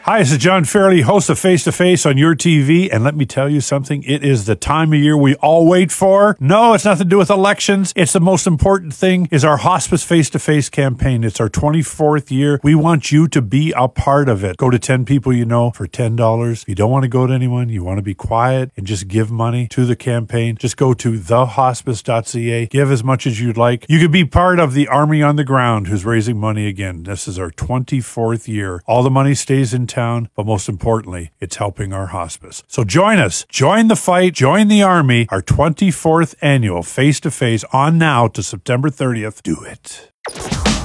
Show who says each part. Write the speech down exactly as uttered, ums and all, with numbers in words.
Speaker 1: Hi, this is John Fairley, host of Face to Face on your T V, and let me tell you something. It is the time of year we all wait for. No, it's nothing to do with elections. It's the most important thing is our Hospice Face to Face campaign. It's our twenty-fourth year. We want you to be a part of it. Go to ten people you know for ten dollars. If you don't want to go to anyone, you want to be quiet and just give money to the campaign, just go to the hospice dot c a. Give as much as you'd like. You could be part of the Army on the Ground who's raising money again. This is our twenty-fourth year. All the money stays in town, but most importantly, it's helping our hospice. So join us. Join the fight. Join the Army. Our twenty-fourth annual Face to Face on now to September thirtieth. Do it.